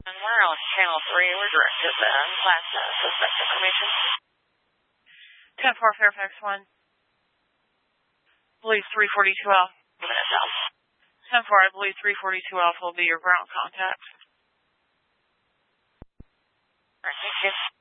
And we're on channel 3. We're directed then. Last suspect information. 10-4 Fairfax 1. Believe 342 Alpha. 10-4, I believe 342 Alpha will be your ground contact. Alright, thank you.